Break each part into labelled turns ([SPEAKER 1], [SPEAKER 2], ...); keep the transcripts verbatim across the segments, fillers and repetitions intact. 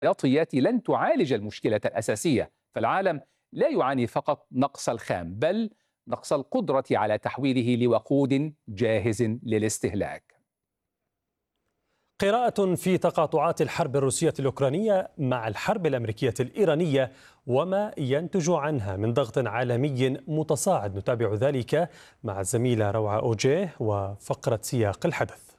[SPEAKER 1] الاحتياطيات لن تعالج المشكلة الأساسية، فالعالم لا يعاني فقط نقص الخام بل نقص القدرة على تحويله لوقود جاهز للاستهلاك.
[SPEAKER 2] قراءة في تقاطعات الحرب الروسية الأوكرانية مع الحرب الأمريكية الإيرانية وما ينتج عنها من ضغط عالمي متصاعد، نتابع ذلك مع الزميلة روعة أوجيه وفقرة سياق الحدث.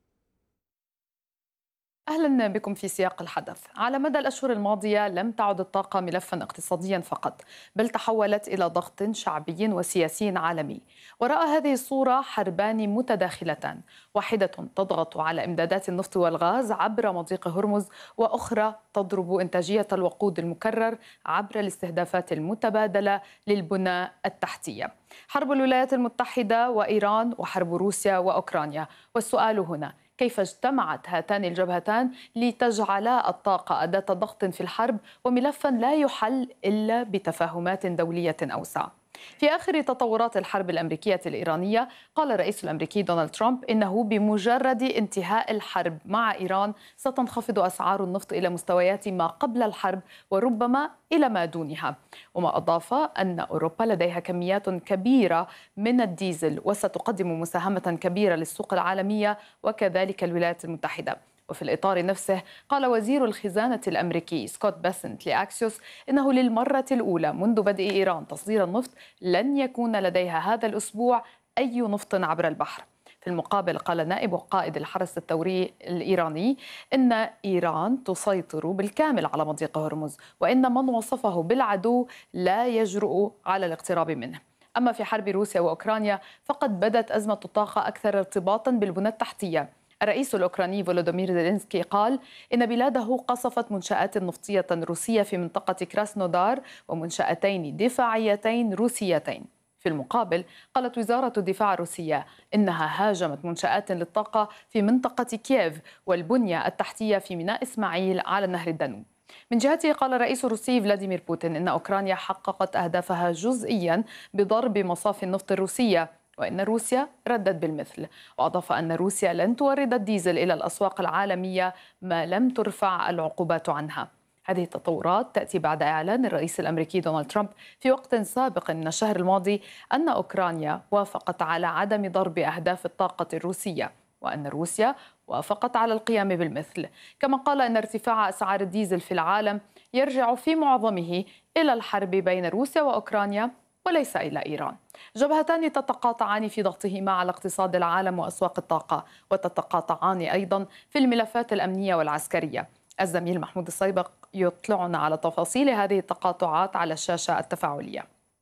[SPEAKER 3] أهلا بكم في سياق الحدث. على مدى الأشهر الماضية لم تعد الطاقة ملفا اقتصاديا فقط، بل تحولت إلى ضغط شعبي وسياسي عالمي. وراء هذه الصورة حربان متداخلتان، واحدة تضغط على إمدادات النفط والغاز عبر مضيق هرمز، وأخرى تضرب إنتاجية الوقود المكرر عبر الاستهدافات المتبادلة للبنى التحتية. حرب الولايات المتحدة وإيران وحرب روسيا وأوكرانيا. والسؤال هنا: كيف اجتمعت هاتان الجبهتان لتجعلا الطاقة أداة ضغط في الحرب وملفا لا يحل إلا بتفاهمات دولية أوسع؟ في آخر تطورات الحرب الأمريكية الإيرانية قال الرئيس الأمريكي دونالد ترامب إنه بمجرد انتهاء الحرب مع إيران ستنخفض أسعار النفط إلى مستويات ما قبل الحرب وربما إلى ما دونها. وما أضاف أن أوروبا لديها كميات كبيرة من الديزل وستقدم مساهمة كبيرة للسوق العالمية وكذلك الولايات المتحدة. وفي الإطار نفسه قال وزير الخزانة الأمريكي سكوت بيسنت لأكسيوس إنه للمرة الأولى منذ بدء إيران تصدير النفط لن يكون لديها هذا الأسبوع أي نفط عبر البحر. في المقابل قال نائب قائد الحرس الثوري الإيراني إن إيران تسيطر بالكامل على مضيق هرمز، وإن من وصفه بالعدو لا يجرؤ على الاقتراب منه. أما في حرب روسيا وأوكرانيا فقد بدت أزمة الطاقة أكثر ارتباطا بالبنى التحتية. الرئيس الأوكراني فولودومير زيلينسكي قال إن بلاده قصفت منشآت نفطية روسية في منطقة كراسنودار ومنشأتين دفاعيتين روسيتين. في المقابل قالت وزارة الدفاع الروسية إنها هاجمت منشآت للطاقة في منطقة كييف والبنية التحتية في ميناء إسماعيل على نهر الدانوب. من جهته قال الرئيس الروسي فلاديمير بوتين إن أوكرانيا حققت أهدافها جزئيا بضرب مصافي النفط الروسية، وإن روسيا ردت بالمثل. وأضاف أن روسيا لن تورد الديزل إلى الأسواق العالمية ما لم ترفع العقوبات عنها. هذه التطورات تأتي بعد إعلان الرئيس الأمريكي دونالد ترامب في وقت سابق من الشهر الماضي أن أوكرانيا وافقت على عدم ضرب أهداف الطاقة الروسية، وأن روسيا وافقت على القيام بالمثل. كما قال أن ارتفاع أسعار الديزل في العالم يرجع في معظمه إلى الحرب بين روسيا وأوكرانيا وليس إلى إيران. جبهتان تتقاطعان في ضغطهما على اقتصاد العالم وأسواق الطاقة، وتتقاطعان أيضا في الملفات الأمنية والعسكرية. الزميل محمود الصيبق يطلعنا على تفاصيل هذه التقاطعات على الشاشة التفاعلية.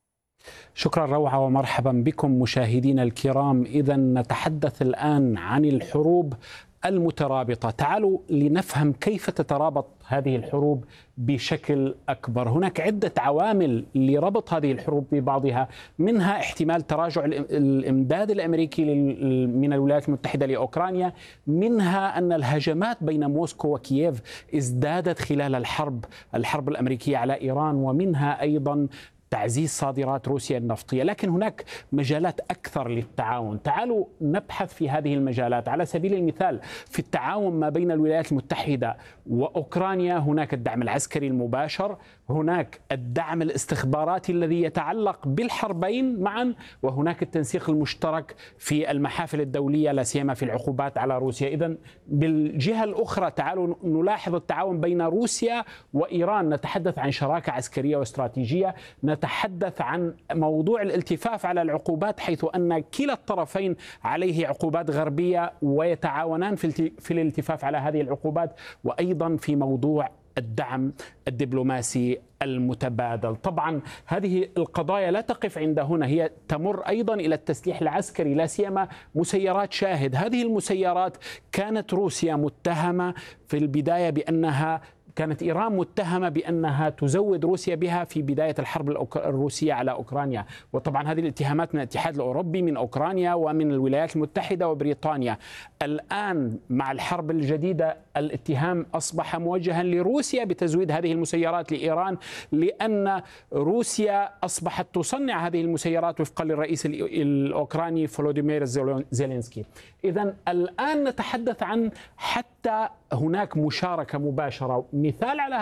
[SPEAKER 4] شكرا روعة ومرحبا بكم مشاهدينا الكرام. إذا نتحدث الآن عن الحروب المترابطة. تعالوا لنفهم كيف تترابط هذه الحروب بشكل أكبر. هناك عدة عوامل لربط هذه الحروب ببعضها، منها احتمال تراجع الإمداد الأمريكي من الولايات المتحدة لأوكرانيا، منها أن الهجمات بين موسكو وكييف ازدادت خلال الحرب الحرب الأمريكية على إيران، ومنها أيضا تعزيز صادرات روسيا النفطية. لكن هناك مجالات أكثر للتعاون. تعالوا نبحث في هذه المجالات. على سبيل المثال في التعاون ما بين الولايات المتحدة وأوكرانيا هناك الدعم العسكري المباشر، هناك الدعم الاستخباراتي الذي يتعلق بالحربين معا، وهناك التنسيق المشترك في المحافل الدولية لا سيما في العقوبات على روسيا. إذن بالجهة الأخرى تعالوا نلاحظ التعاون بين روسيا وإيران. نتحدث عن شراكة عسكرية واستراتيجية، نتحدث عن موضوع الالتفاف على العقوبات، حيث أن كلا الطرفين عليه عقوبات غربية ويتعاونان في الالتفاف على هذه العقوبات، وأيضا في موضوع الدعم الدبلوماسي المتبادل. طبعا هذه القضايا لا تقف عند هنا، هي تمر أيضا إلى التسليح العسكري، لا سيما مسيرات شاهد. هذه المسيرات كانت روسيا متهمة في البداية بأنها كانت إيران متهمة بأنها تزود روسيا بها في بداية الحرب الروسية على أوكرانيا، وطبعا هذه الاتهامات من الاتحاد الأوروبي من أوكرانيا ومن الولايات المتحدة وبريطانيا. الآن مع الحرب الجديدة الاتهام أصبح موجها لروسيا بتزويد هذه المسيرات لإيران، لأن روسيا أصبحت تصنع هذه المسيرات وفقا للرئيس الأوكراني فولوديمير زيلينسكي. إذن الآن نتحدث عن حتى هناك مشاركة مباشرة. مثال على